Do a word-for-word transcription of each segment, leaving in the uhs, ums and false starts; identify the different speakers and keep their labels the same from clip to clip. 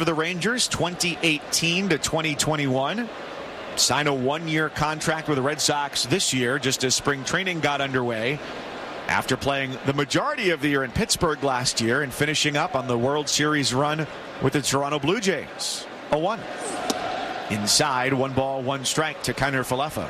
Speaker 1: for the Rangers, twenty eighteen to twenty twenty-one. Signed a one-year contract with the Red Sox this year, just as spring training got underway. After playing the majority of the year in Pittsburgh last year and finishing up on the World Series run with the Toronto Blue Jays. oh one. Inside, one ball, one strike to Kiner Falefa.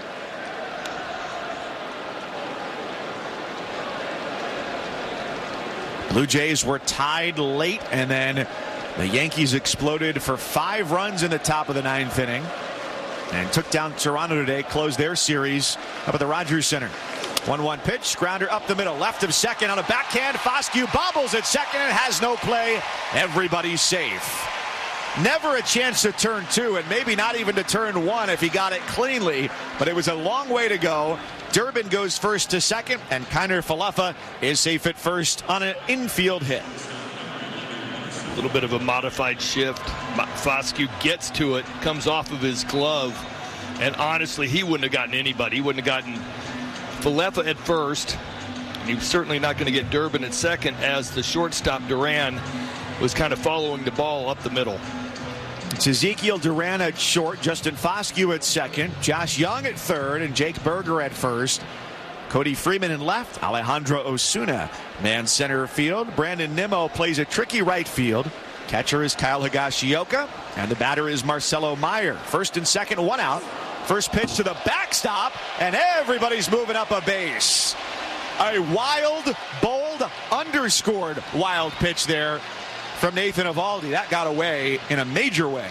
Speaker 1: Blue Jays were tied late, and then the Yankees exploded for five runs in the top of the ninth inning and took down Toronto today, closed their series up at the Rogers Center. one one pitch, grounder up the middle, left of second on a backhand. Foscue bobbles at second and has no play. Everybody's safe. Never a chance to turn two, and maybe not even to turn one if he got it cleanly, but it was a long way to go. Durbin goes first to second, and Kiner Falefa is safe at first on an infield hit.
Speaker 2: A little bit of a modified shift. Foscue gets to it, comes off of his glove, and honestly, he wouldn't have gotten anybody. He wouldn't have gotten Falefa at first. He was certainly not going to get Durbin at second, as the shortstop Duran was kind of following the ball up the middle.
Speaker 1: It's Ezekiel Duran at short, Justin Foscue at second, Josh Young at third, and Jake Berger at first. Cody Freeman in left, Alejandro Osuna man center field. Brandon Nimmo plays a tricky right field. Catcher is Kyle Higashioka, and the batter is Marcelo Meyer. First and second, one out. First pitch to the backstop, and everybody's moving up a base. A wild, bold, underscored wild pitch there from Nathan Eovaldi. That got away in a major way.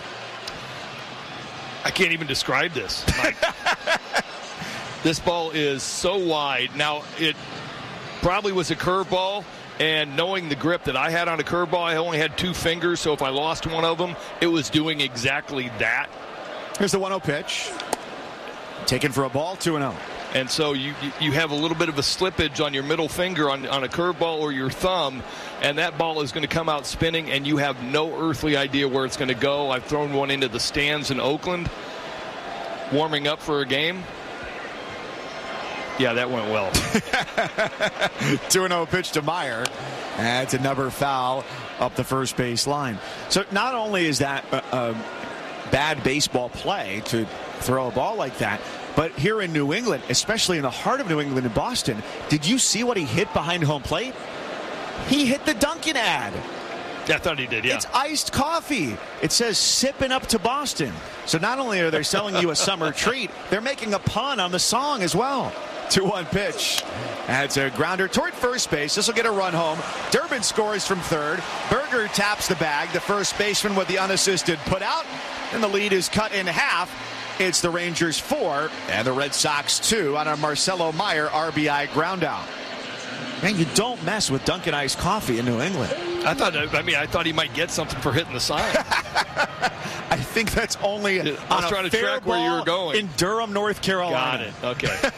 Speaker 2: I can't even describe this. Mike. This ball is so wide. Now, it probably was a curveball, and knowing the grip that I had on a curveball, I only had two fingers, so if I lost one of them, it was doing exactly that.
Speaker 1: Here's the one oh pitch. Taken for a ball, two and oh.
Speaker 2: And so you you have a little bit of a slippage on your middle finger on, on a curveball or your thumb, and that ball is going to come out spinning, and you have no earthly idea where it's going to go. I've thrown one into the stands in Oakland, warming up for a game. Yeah, that went well.
Speaker 1: two and oh pitch to Meyer. That's another foul up the first base line. So not only is that a, a bad baseball play to throw a ball like that, but here in New England, especially in the heart of New England in Boston, did you see what he hit behind home plate? He hit the Dunkin' ad.
Speaker 2: I thought he did, yeah.
Speaker 1: It's iced coffee. It says sipping up to Boston. So not only are they selling you a summer treat, they're making a pun on the song as well. two one pitch. And it's a grounder toward first base. This will get a run home. Durbin scores from third. Berger taps the bag. The first baseman with the unassisted put out. And the lead is cut in half. It's the Rangers four and the Red Sox two on a Marcelo Meyer R B I ground out. Man, you don't mess with Dunkin' iced coffee in New England.
Speaker 2: I thought, I mean, I thought he might get something for hitting the sign.
Speaker 1: I think that's only
Speaker 2: I was
Speaker 1: on
Speaker 2: trying
Speaker 1: a
Speaker 2: to
Speaker 1: fair
Speaker 2: track where you were going.
Speaker 1: In Durham, North Carolina.
Speaker 2: Got it. Okay.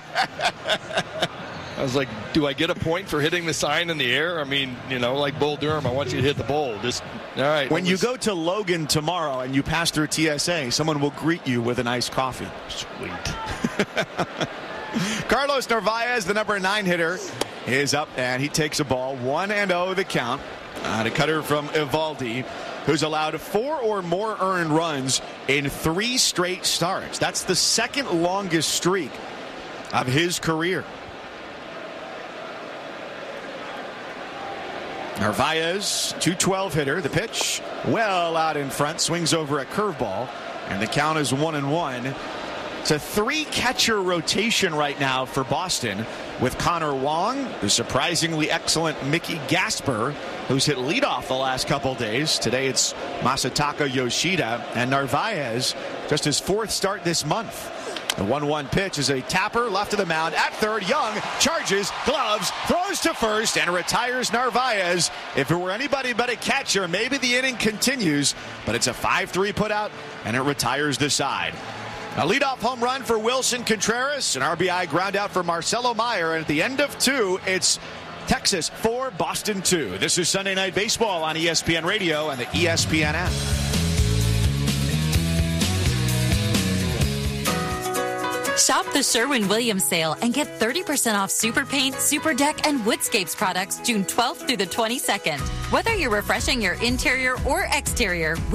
Speaker 2: I was like, do I get a point for hitting the sign in the air? I mean, you know, like Bull Durham, I want you to hit the bowl. Just, all right.
Speaker 1: When
Speaker 2: was...
Speaker 1: you go to Logan tomorrow and you pass through T S A, someone will greet you with an iced coffee.
Speaker 2: Sweet.
Speaker 1: Carlos Narvaez, the number nine hitter, is up, and he takes a ball. one and oh the count. On a cutter from Eovaldi, who's allowed four or more earned runs in three straight starts. That's the second longest streak of his career. Narvaez, two twelve hitter. The pitch well out in front, swings over a curveball, and the count is one and one. It's a three-catcher rotation right now for Boston with Connor Wong, the surprisingly excellent Mickey Gasper, who's hit leadoff the last couple days. Today it's Masataka Yoshida, and Narvaez, just his fourth start this month. The one one pitch is a tapper left of the mound at third. Young charges, gloves, throws to first, and retires Narvaez. If it were anybody but a catcher, maybe the inning continues, but it's a five three put out, and it retires the side. A leadoff home run for Wilson Contreras, an R B I ground out for Marcelo Meyer, and at the end of two, it's Texas four, Boston two. This is Sunday Night Baseball on E S P N Radio and the E S P N app.
Speaker 3: Shop the Sherwin-Williams sale and get thirty percent off Super Paint, Super Deck, and Woodscapes products June twelfth through the twenty-second. Whether you're refreshing your interior or exterior,